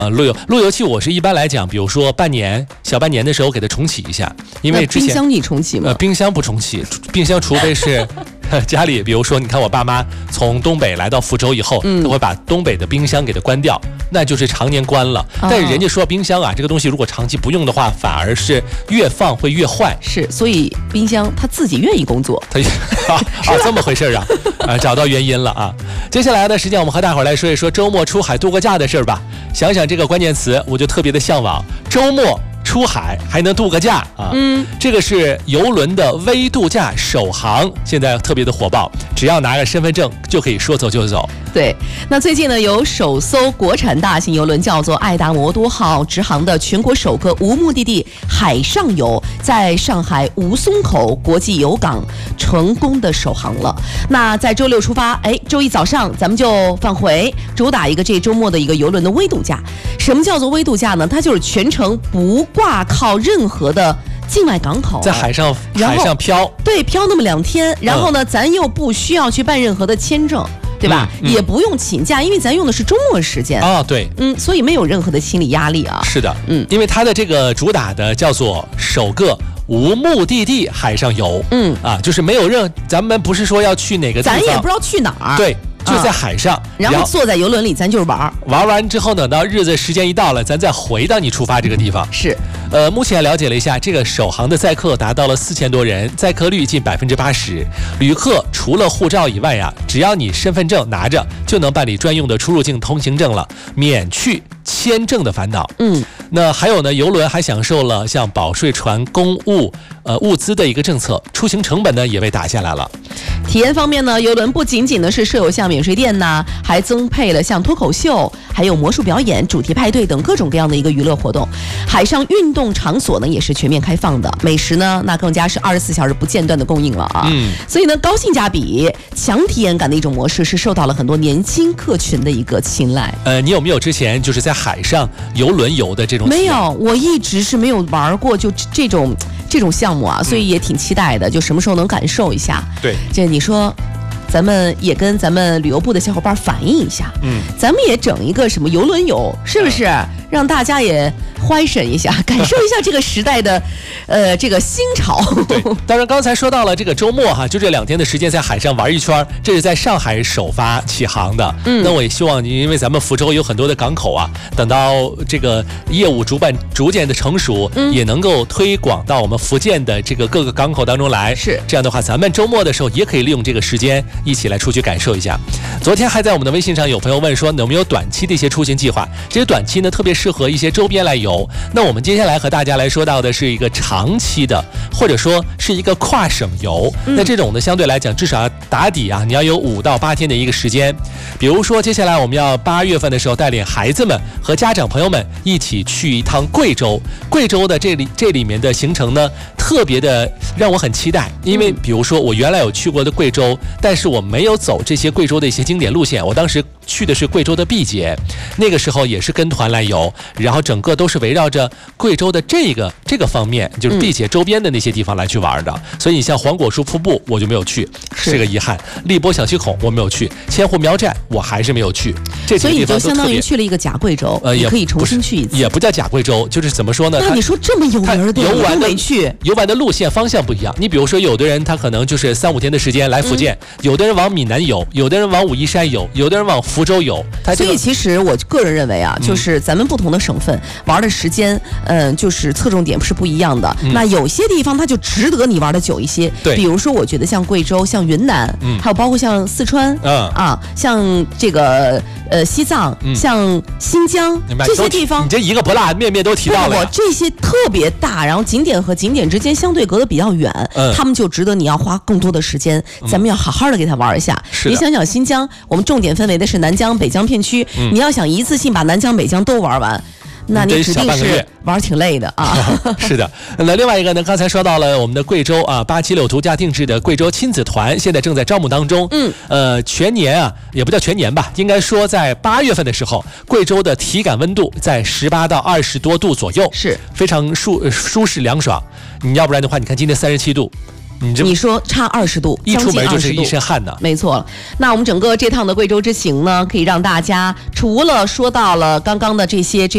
路由器我是一般来讲，比如说小半年的时候给它重启一下，因为之前冰箱你重启吗？ 冰箱不重启，冰箱除非是家里，比如说你看我爸妈从东北来到福州以后，都会把东北的冰箱给它关掉，那就是常年关了。但是人家说冰箱啊，这个东西如果长期不用的话，反而是越放会越坏。 是，所以冰箱它自己愿意工作。 这么回事啊，找到原因了啊。接下来的时间，我们和大伙儿来说一说周末出海度个假的事儿吧。想想这个关键词，我就特别的向往。周末出海还能度个假啊！这个是邮轮的微度假首航，现在特别的火爆，只要拿个身份证就可以说走就走。 对，那最近呢，有首艘国产大型邮轮叫做爱达摩多号直航的全国首个无目的地海上游，在上海吴淞口国际油港成功的首航了。那在周六出发，周一早上咱们就返回，主打一个这周末的一个邮轮的微度假。什么叫做微度假呢？它就是全程不挂靠任何的境外港口， 在海上漂， 对，漂那么2天，然后呢，咱又不需要去办任何的签证。对吧？也不用请假，因为咱用的是周末时间啊。对， 所以没有任何的心理压力啊。 是的，因为它的这个主打的叫做首个无目的地海上游，就是没有咱们不是说要去哪个地方， 咱也不知道去哪儿， 对。就在海上， 然后坐在邮轮里，咱就是玩完之后呢，到日子时间一到了，咱再回到你出发这个地方。 是， 目前了解了一下，这个首航的载客达到了4000多人，载客率近80%。旅客除了护照以外呀，只要你身份证拿着，就能办理专用的出入境通行证了，免去签证的烦恼。那还有呢，邮轮还享受了像保税船公务物资的一个政策，出行成本呢也被打下来了。 体验方面呢，邮轮不仅仅呢是设有像免税店呐，还增配了像脱口秀、还有魔术表演、主题派对等各种各样的一个娱乐活动。海上运动场所呢也是全面开放的，美食呢那更加是24小时不间断的供应了啊。所以呢，高性价比、强体验感的一种模式是受到了很多年轻客群的一个青睐。 你有没有之前就是在海上游轮游的这种？ 没有，我一直是没有玩过就这种项目啊，所以也挺期待的，就什么时候能感受一下。 对， 这你说咱们也跟咱们旅游部的小伙伴反映一下，咱们也整一个什么邮轮游，是不是？让大家也欢神一下，感受一下这个时代的这个新潮。 对，当然刚才说到了这个周末哈，就这2天的时间在海上玩一圈，这是在上海首发起航的。那我也希望，因为咱们福州有很多的港口啊，等到这个业务逐渐的成熟，也能够推广到我们福建的这个各个港口当中来。 是这样的话，咱们周末的时候也可以利用这个时间一起来出去感受一下。昨天还在我们的微信上有朋友问说，有没有短期的一些出行计划？这些短期呢，特别适合一些周边来游。那我们接下来和大家来说到的是一个长期的，或者说是一个跨省游。那这种呢，相对来讲至少要打底啊，你要有5到8天的一个时间。比如说接下来我们要8月份的时候带领孩子们和家长朋友们一起去一趟贵州。贵州的这里面的行程呢，特别的让我很期待，因为比如说我原来有去过的贵州，但是我没有走这些贵州的一些经典路线。我当时去的是贵州的毕节，那个时候也是跟团来游，然后整个都是围绕着贵州的这个方面，就是毕节周边的那些地方来去玩的。所以你像黄果树瀑布我就没有去，是个遗憾。荔波小溪口我没有去，千户苗寨我还是没有去。这所以你就相当于去了一个假贵州，也可以重新去一次。 也不叫假贵州，就是怎么说呢？ 那你说这么有名的，我都没去。 游玩的路线方向不一样。你比如说，有的人他可能就是3、5天的时间来福建，有的人往闽南游，有的人往武夷山游，有的人往福州游。 所以其实我个人认为啊，就是咱们不同的省份玩的时间，就是侧重点是不一样的。那有些地方它就值得你玩的久一些。 对， 比如说我觉得像贵州、像云南，还有包括像四川，像这个西藏，像新疆这些地方， 你这一个不落，面都提到了。 我这些特别大，然后景点和景点之间相对隔得比较远，他们就值得你要花更多的时间，咱们要好好的给他玩一下。你想想新疆，我们重点分为的是南疆、北疆片区，你要想一次性把南疆、北疆都玩完，那你指定是玩挺累的啊。 是的。那另外一个呢，刚才说到了我们的贵州啊，87柳途家定制的贵州亲子团，现在正在招募当中。全年啊，也不叫全年吧，应该说在8月份的时候，贵州的体感温度在18到20多度左右， 是非常舒适凉爽。你要不然的话，你看今天37度。 你说差20度， 一出门就是一身汗的， 没错。那我们整个这趟的贵州之行呢，可以让大家除了说到了刚刚的这些